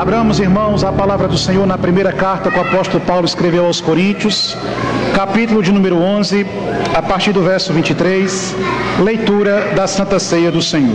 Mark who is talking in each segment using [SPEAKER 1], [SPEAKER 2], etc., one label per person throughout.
[SPEAKER 1] Abramos, irmãos, a palavra do Senhor na primeira carta que o apóstolo Paulo escreveu aos Coríntios, capítulo de número 11, a partir do verso 23, leitura da Santa Ceia do Senhor.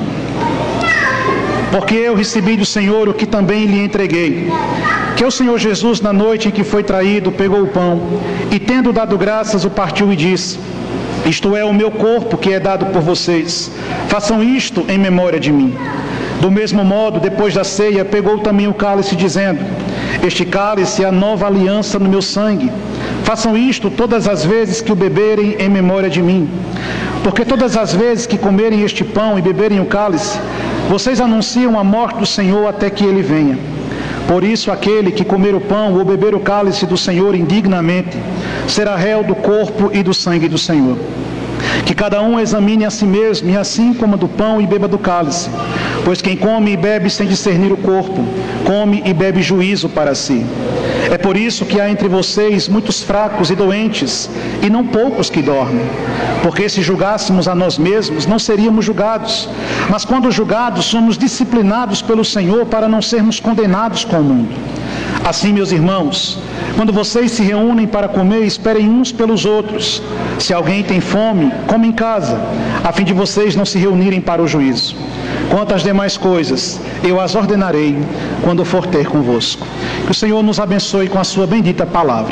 [SPEAKER 1] Porque eu recebi do Senhor o que também lhe entreguei, que o Senhor Jesus, na noite em que foi traído, pegou o pão e, tendo dado graças, o partiu e disse: isto é o meu corpo que é dado por vocês. Façam isto em memória de mim. Do mesmo modo, depois da ceia, pegou também o cálice, dizendo: este cálice é a nova aliança no meu sangue. Façam isto todas as vezes que o beberem em memória de mim. Porque todas as vezes que comerem este pão e beberem o cálice, vocês anunciam a morte do Senhor até que ele venha. Por isso, aquele que comer o pão ou beber o cálice do Senhor indignamente, será réu do corpo e do sangue do Senhor. Que cada um examine a si mesmo, e assim coma do pão e beba do cálice. Pois quem come e bebe sem discernir o corpo, come e bebe juízo para si. É por isso que há entre vocês muitos fracos e doentes, e não poucos que dormem. Porque se julgássemos a nós mesmos, não seríamos julgados. Mas quando julgados, somos disciplinados pelo Senhor para não sermos condenados com o mundo. Assim, meus irmãos, quando vocês se reúnem para comer, esperem uns pelos outros. Se alguém tem fome, come em casa, a fim de vocês não se reunirem para o juízo. Quanto às demais coisas, eu as ordenarei quando for ter convosco. Que o Senhor nos abençoe com a sua bendita palavra.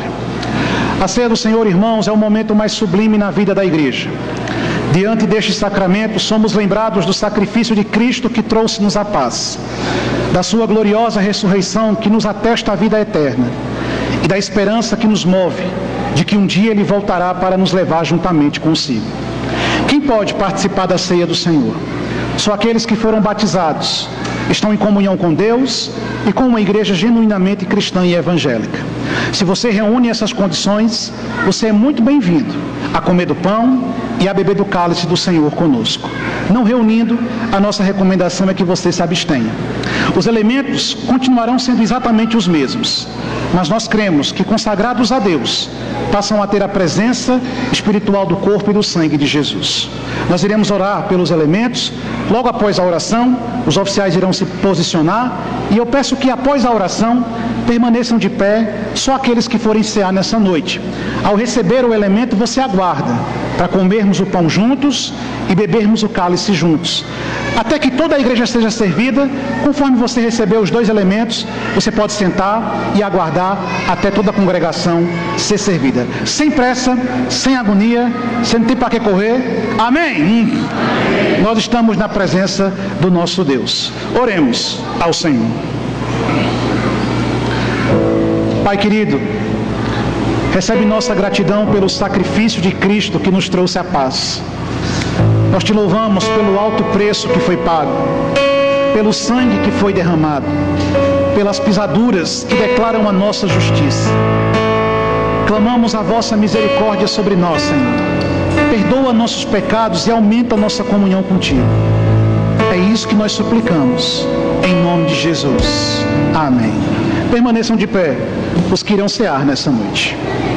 [SPEAKER 1] A ceia do Senhor, irmãos, é o momento mais sublime na vida da igreja. Diante deste sacramento, somos lembrados do sacrifício de Cristo que trouxe-nos a paz, da sua gloriosa ressurreição que nos atesta a vida eterna e da esperança que nos move de que um dia Ele voltará para nos levar juntamente consigo. Quem pode participar da ceia do Senhor? Só aqueles que foram batizados, estão em comunhão com Deus e com uma igreja genuinamente cristã e evangélica. Se você reúne essas condições, você é muito bem-vindo a comer do pão e a beber do cálice do Senhor conosco. Não reunindo, a nossa recomendação é que você se abstenha. Os elementos continuarão sendo exatamente os mesmos, mas nós cremos que, consagrados a Deus, passam a ter a presença espiritual do corpo e do sangue de Jesus. Nós iremos orar pelos elementos. Logo após a oração, os oficiais irão se posicionar, e eu peço que, após a oração, permaneçam de pé só aqueles que forem cear nessa noite. Ao receber o elemento, você aguarda para comermos o pão juntos e bebermos o cálice juntos. Até que toda a igreja seja servida, conforme você receber os dois elementos, você pode sentar e aguardar até toda a congregação ser servida. Sem pressa, sem agonia, sem ter para que correr. Amém? Nós estamos na presença do nosso Deus. Oremos ao Senhor. Pai querido, recebe nossa gratidão pelo sacrifício de Cristo que nos trouxe a paz. Nós te louvamos pelo alto preço que foi pago, pelo sangue que foi derramado, pelas pisaduras que declaram a nossa justiça. Clamamos a vossa misericórdia sobre nós, Senhor. Perdoa nossos pecados e aumenta a nossa comunhão contigo. É isso que nós suplicamos, em nome de Jesus. Amém. Permaneçam de pé os que irão cear nessa noite.